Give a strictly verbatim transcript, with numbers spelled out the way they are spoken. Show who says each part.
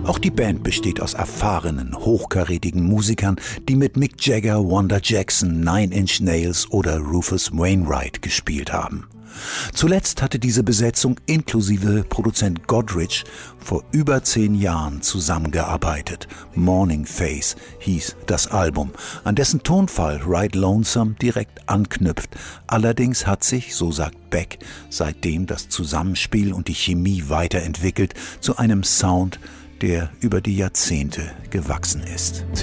Speaker 1: Auch die Band besteht aus erfahrenen, hochkarätigen Musikern, die mit Mick Jagger, Wanda Jackson, Nine Inch Nails oder Rufus Wainwright gespielt haben. Zuletzt hatte diese Besetzung inklusive Produzent Godrich vor über zehn Jahren zusammengearbeitet. Morning Face hieß das Album, an dessen Tonfall Ride Lonesome direkt anknüpft. Allerdings hat sich, so sagt Beck, seitdem das Zusammenspiel und die Chemie weiterentwickelt zu einem Sound, der über die Jahrzehnte gewachsen ist.